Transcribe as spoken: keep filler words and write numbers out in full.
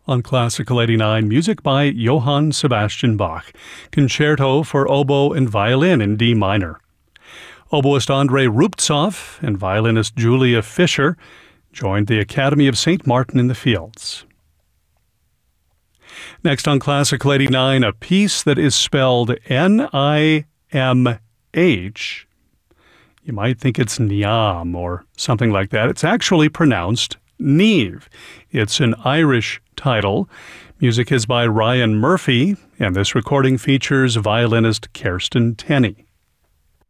On Classical eighty-nine, music by Johann Sebastian Bach, Concerto for Oboe and Violin in D minor. Oboist Andrei Rubtsov and violinist Julia Fischer joined the Academy of Saint Martin in the Fields. Next on Classical eighty-nine, a piece that is spelled N I M H. You might think it's Niam or something like that. It's actually pronounced Neve. It's an Irish title. Music is by Ryan Murphy, and this recording features violinist Kirsten Tenney.